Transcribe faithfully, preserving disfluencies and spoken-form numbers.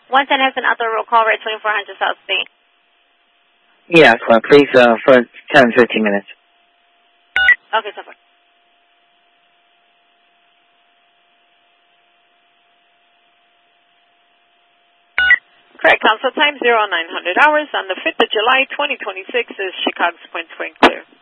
one ten has been out the roll call, right twenty-four hundred South State. Yes, well, please, uh, for ten, fifteen minutes. Okay, so far. Correct. Council time zero nine hundred hours on the fifth of July, twenty twenty-six is Chicago's Point Spring clear.